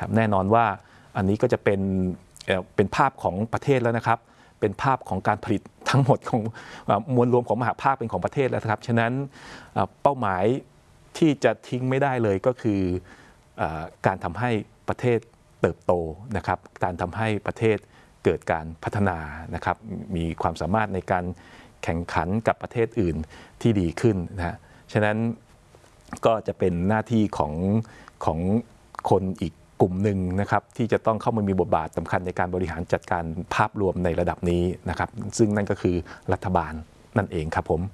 ครับแน่นอนว่าอันนี้ก็จะเป็นภาพของประเทศแล้วนะครับเป็นภาพของการผลิตทั้งหมดของมวลรวมของมหาภาคเป็นของประเทศแล้วครับฉะนั้นเป้าหมายที่จะทิ้งไม่ได้เลยก็คือการทำให้ประเทศเติบโตนะครับการทำให้ประเทศเกิดการพัฒนานะครับมีความสามารถในการแข่งขันกับประเทศอื่นที่ดีขึ้นนะฮะฉะนั้นก็จะเป็นหน้าที่ของคนอีกกลุ่มหนึ่งนะครับที่จะต้องเข้ามามีบทบาทสำคัญในการบริหารจัดการภาพรวมในระดับนี้นะครับซึ่งนั่นก็คือรัฐบาลนั่นเองครับผม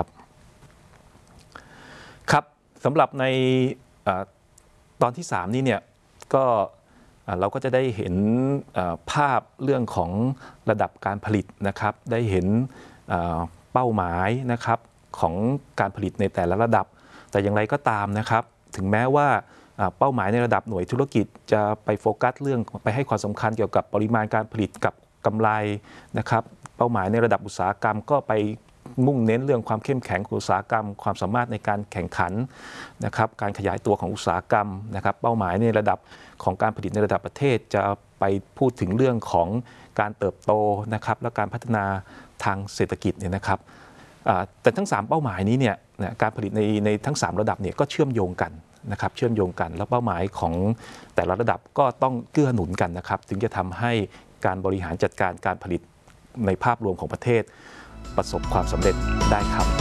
ครับสำหรับในตอนที่3นี้เนี่ยก็เราก็จะได้เห็นภาพเรื่องของระดับการผลิตนะครับได้เห็นเป้าหมายนะครับของการผลิตในแต่ละระดับแต่อย่างไรก็ตามนะครับถึงแม้ว่าเป้าหมายในระดับหน่วยธุรกิจจะไปโฟกัสเรื่องไปให้ความสำคัญเกี่ยวกับปริมาณการผลิตกับกำไรนะครับเป้าหมายในระดับอุตสาหกรรมก็ไปมุ่งเน้นเรื่องความเข้มแข็งของอุตสาหกรรมความสามารถในการแข่งขันนะครับการขยายตัวของอุตสาหกรรมนะครับเป้าหมายในระดับของการผลิตในระดับประเทศจะไปพูดถึงเรื่องของการเติบโตนะครับและการพัฒนาทางเศรษฐกิจเนี่ยนะครับแต่ทั้ง3เป้าหมายนี้เนี่ยการผลิตในทั้ง3ระดับเนี่ยก็เชื่อมโยงกันนะครับเชื่อมโยงกันแล้วเป้าหมายของแต่ละระดับก็ต้องเกื้อหนุนกันนะครับถึงจะทำให้การบริหารจัดการการผลิตในภาพรวมของประเทศประสบความสำเร็จได้ครับ